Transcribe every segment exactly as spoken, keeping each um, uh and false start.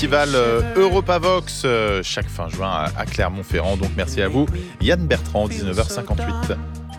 Festival euh, Europavox euh, chaque fin juin à, à Clermont-Ferrand. Donc merci à vous, Yann Bertrand, dix-neuf heures cinquante-huit.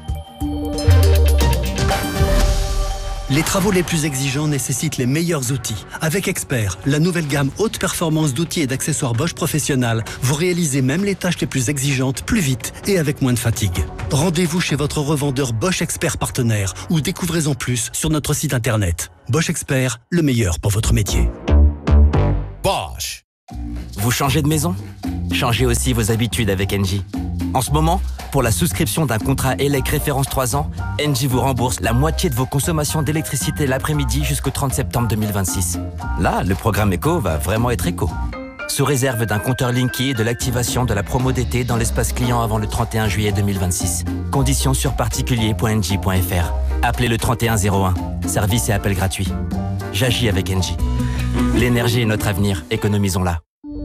Les travaux les plus exigeants nécessitent les meilleurs outils. Avec Expert, la nouvelle gamme haute performance d'outils et d'accessoires Bosch Professionnal, vous réalisez même les tâches les plus exigeantes plus vite et avec moins de fatigue. Rendez-vous chez votre revendeur Bosch Expert partenaire ou découvrez-en plus sur notre site internet. Bosch Expert, le meilleur pour votre métier. Bosch. Vous changez de maison ? Changez aussi vos habitudes avec Engie. En ce moment, pour la souscription d'un contrat E L E C référence trois ans, Engie vous rembourse la moitié de vos consommations d'électricité l'après-midi jusqu'au trente septembre deux mille vingt-six. Là, le programme éco va vraiment être éco. Sous réserve d'un compteur Linky et de l'activation de la promo d'été dans l'espace client avant le trente et un juillet deux mille vingt-six. Conditions sur particulier point engie point f r. Appelez le trente et un zéro un. Service et appel gratuit. J'agis avec Engie. L'énergie est notre avenir, économisons-la.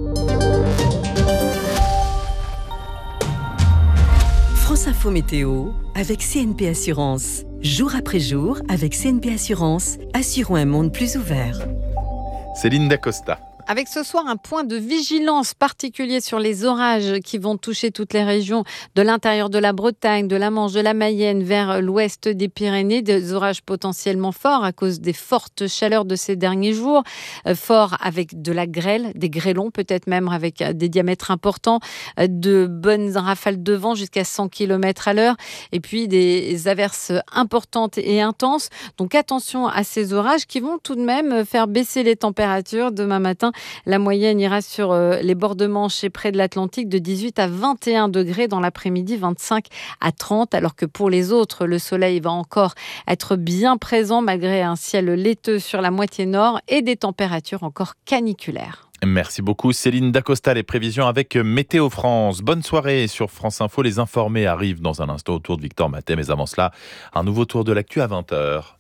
France Info Météo avec C N P Assurance. Jour après jour, avec C N P Assurance, assurons un monde plus ouvert. Céline Dacosta. Avec ce soir un point de vigilance particulier sur les orages qui vont toucher toutes les régions de l'intérieur de la Bretagne, de la Manche, de la Mayenne vers l'ouest des Pyrénées. Des orages potentiellement forts à cause des fortes chaleurs de ces derniers jours. Euh, forts avec de la grêle, des grêlons peut-être même avec des diamètres importants, euh, de bonnes rafales de vent jusqu'à cent kilomètres à l'heure et puis des averses importantes et intenses. Donc attention à ces orages qui vont tout de même faire baisser les températures demain matin. La moyenne ira sur euh, les bords de Manche et près de l'Atlantique de dix-huit à vingt et un degrés dans l'après-midi, vingt-cinq à trente, alors que pour les autres, le soleil va encore être bien présent malgré un ciel laiteux sur la moitié nord et des températures encore caniculaires. Merci beaucoup Céline Dacosta. Les prévisions avec Météo France. Bonne soirée sur France Info. Les informés arrivent dans un instant autour de Victor Maté. Mais avant cela, un nouveau tour de l'actu à vingt heures.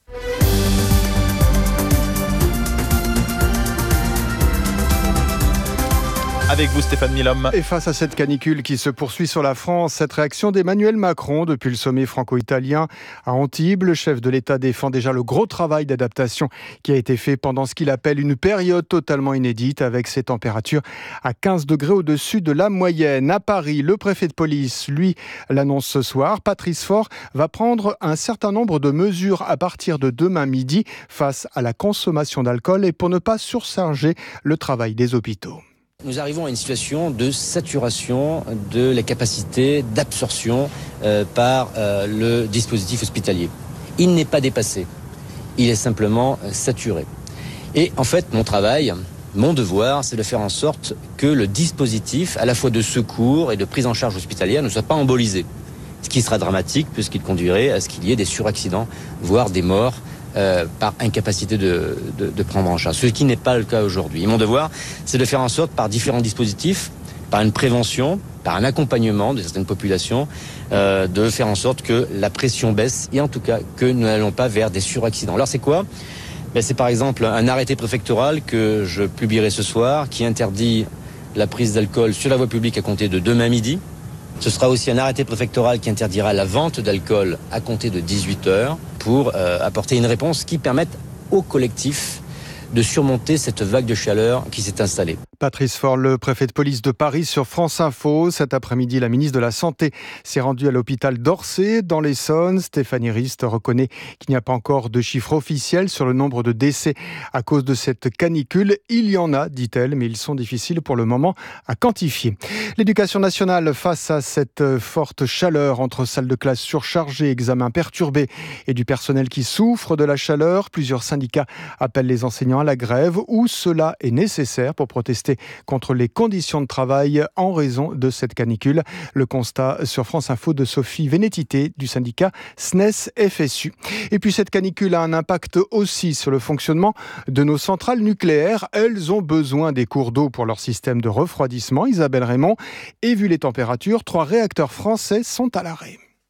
Avec vous Stéphane Milhomme. Et face à cette canicule qui se poursuit sur la France, cette réaction d'Emmanuel Macron depuis le sommet franco-italien à Antibes, le chef de l'État défend déjà le gros travail d'adaptation qui a été fait pendant ce qu'il appelle une période totalement inédite avec ces températures à quinze degrés au-dessus de la moyenne. À Paris, le préfet de police, lui, l'annonce ce soir. Patrice Faure va prendre un certain nombre de mesures à partir de demain midi face à la consommation d'alcool et pour ne pas surcharger le travail des hôpitaux. Nous arrivons à une situation de saturation de la capacité d'absorption euh, par euh, le dispositif hospitalier. Il n'est pas dépassé, il est simplement saturé. Et en fait, mon travail, mon devoir, c'est de faire en sorte que le dispositif, à la fois de secours et de prise en charge hospitalière, ne soit pas embolisé. Ce qui sera dramatique puisqu'il conduirait à ce qu'il y ait des suraccidents, voire des morts Euh, par incapacité de, de, de prendre en charge, ce qui n'est pas le cas aujourd'hui. Et mon devoir, c'est de faire en sorte, par différents dispositifs, par une prévention, par un accompagnement de certaines populations, euh, de faire en sorte que la pression baisse et en tout cas que nous n'allons pas vers des suraccidents. Alors c'est quoi ? Ben, c'est par exemple un arrêté préfectoral que je publierai ce soir qui interdit la prise d'alcool sur la voie publique à compter de demain midi. Ce sera aussi un arrêté préfectoral qui interdira la vente d'alcool à compter de dix-huit heures pour euh, apporter une réponse qui permette au collectif de surmonter cette vague de chaleur qui s'est installée. Patrice Faure, le préfet de police de Paris sur France Info. Cet après-midi, la ministre de la Santé s'est rendue à l'hôpital d'Orsay, dans l'Essonne. Stéphanie Rist reconnaît qu'il n'y a pas encore de chiffres officiels sur le nombre de décès à cause de cette canicule. Il y en a, dit-elle, mais ils sont difficiles pour le moment à quantifier. L'éducation nationale, face à cette forte chaleur entre salles de classe surchargées, examens perturbés et du personnel qui souffre de la chaleur, plusieurs syndicats appellent les enseignants à la grève où cela est nécessaire pour protester contre les conditions de travail en raison de cette canicule. Le constat sur France Info de Sophie Vénétité du syndicat S N E S F S U. Et puis cette canicule a un impact aussi sur le fonctionnement de nos centrales nucléaires. Elles ont besoin des cours d'eau pour leur système de refroidissement. Isabelle Raymond. Et vu les températures, trois réacteurs français sont à l'arrêt.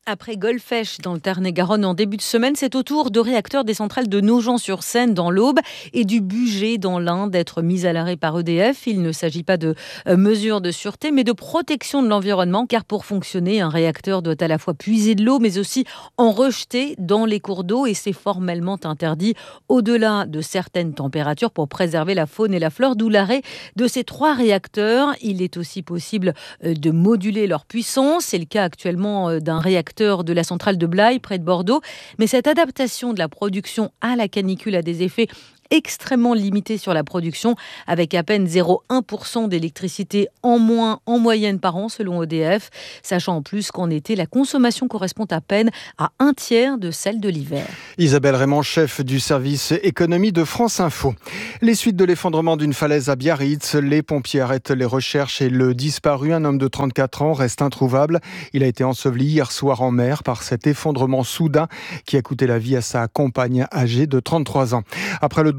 Après Golfech dans le Tarn-et-Garonne en début de semaine, c'est au tour de réacteurs des centrales de Nogent-sur-Seine dans l'Aube et du Bugey dans l'Ain d'être mis à l'arrêt par E D F. Il ne s'agit pas de euh, mesures de sûreté, mais de protection de l'environnement, car pour fonctionner, un réacteur doit à la fois puiser de l'eau, mais aussi en rejeter dans les cours d'eau, et c'est formellement interdit au-delà de certaines températures pour préserver la faune et la flore, d'où l'arrêt de ces trois réacteurs. Il est aussi possible euh, de moduler leur puissance. C'est le cas actuellement euh, d'un réacteur de la centrale de Blaye, près de Bordeaux. Mais cette adaptation de la production à la canicule a des effets extrêmement limité sur la production, avec à peine zéro virgule un pour cent d'électricité en moins en moyenne par an selon E D F, sachant en plus qu'en été, la consommation correspond à peine à un tiers de celle de l'hiver. Isabelle Raymond, chef du service économie de France Info. Les suites de l'effondrement d'une falaise à Biarritz, les pompiers arrêtent les recherches et le disparu, un homme de trente-quatre ans, reste introuvable. Il a été enseveli hier soir en mer par cet effondrement soudain qui a coûté la vie à sa compagne âgée de trente-trois ans. Après le